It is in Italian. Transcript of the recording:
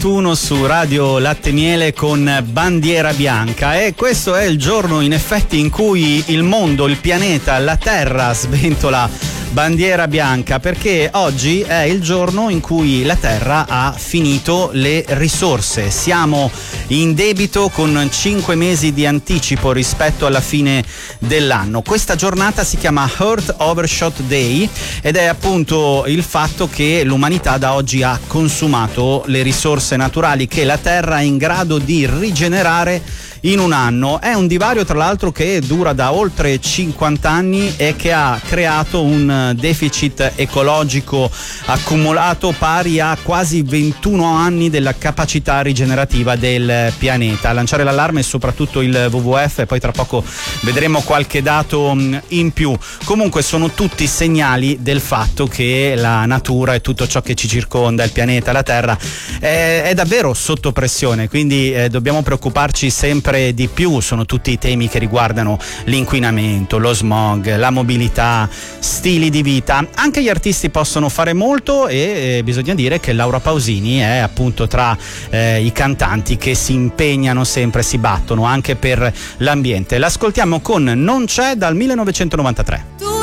21 su Radio Latte Miele con Bandiera Bianca, e questo è il giorno in effetti in cui il mondo, il pianeta, la Terra sventola bandiera bianca, perché oggi è il giorno in cui la Terra ha finito le risorse. Siamo in debito con 5 mesi di anticipo rispetto alla fine dell'anno. Questa giornata si chiama Earth Overshot Day ed è appunto il fatto che l'umanità da oggi ha consumato le risorse naturali che la Terra è in grado di rigenerare in un anno. È un divario tra l'altro che dura da oltre 50 anni e che ha creato un deficit ecologico accumulato pari a quasi 21 anni della capacità rigenerativa del pianeta. A lanciare l'allarme è soprattutto il WWF, e poi tra poco vedremo qualche dato in più. Comunque sono tutti segnali del fatto che la natura e tutto ciò che ci circonda, il pianeta, la Terra, è davvero sotto pressione, quindi dobbiamo preoccuparci sempre di più. Sono tutti i temi che riguardano l'inquinamento, lo smog, la mobilità, stili di vita. Anche gli artisti possono fare molto e bisogna dire che Laura Pausini è appunto tra i cantanti che si impegnano sempre, si battono anche per l'ambiente. L'ascoltiamo con Non c'è dal 1993.